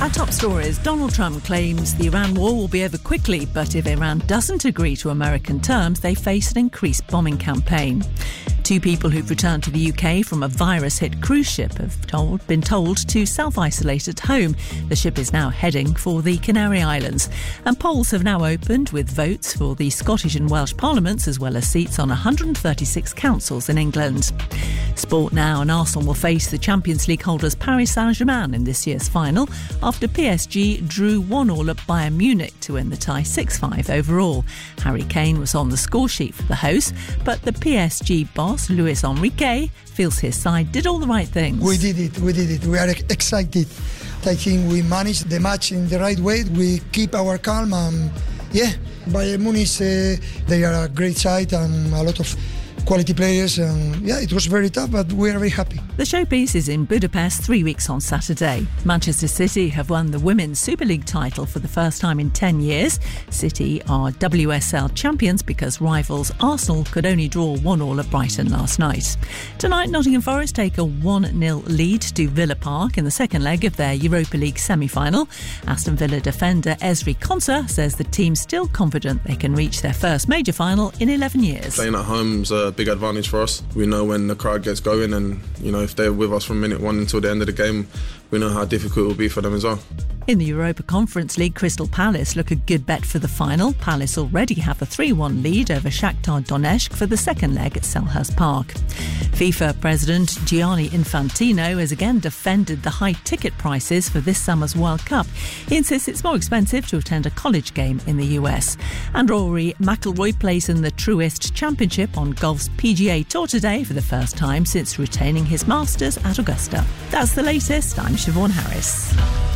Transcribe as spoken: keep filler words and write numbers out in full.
Our top stories. Donald Trump claims the Iran war will be over quickly, but if Iran doesn't agree to American terms, they face an increased bombing campaign. Two people who've returned to the U K from a virus-hit cruise ship have told, been told to self-isolate at home. The ship is now heading for the Canary Islands. And polls have now opened with votes for the Scottish and Welsh parliaments, as well as seats on one hundred thirty-six councils in England. Sport now, and Arsenal will face the Champions League holders Paris Saint-Germain in this year's final after P S G drew one all at Bayern Munich to win the tie six five overall. Harry Kane was on the score sheet for the hosts, but the P S G boss Luis Enrique feels his side did all the right things. We did it, we did it. We are excited. I think we managed the match in the right way. We keep our calm and, yeah, Bayern Munich, uh, they are a great side and a lot of quality players, and yeah, it was very tough, but we are very happy. The showpiece is in Budapest three weeks on Saturday. Manchester City have won the Women's Super League title for the first time in ten years. City are W S L champions because rivals Arsenal could only draw one all at Brighton last night. Tonight, Nottingham Forest take a one nil lead to Villa Park in the second leg of their Europa League semi-final. Aston Villa defender Ezri Konsa says the team's still confident they can reach their first major final in eleven years. Playing at home's a big advantage for us. We know when the crowd gets going, and you know, if they're with us from minute one until the end of the game, we know how difficult it will be for them as well. In the Europa Conference League, Crystal Palace look a good bet for the final. Palace already have a three one lead over Shakhtar Donetsk for the second leg at Selhurst Park. FIFA President Gianni Infantino has again defended the high ticket prices for this summer's World Cup. He insists it's more expensive to attend a college game in the U S. And Rory McIlroy plays in the Truist Championship on golf's P G A Tour today for the first time since retaining his Masters at Augusta. That's the latest. I'm Siobhan Harris.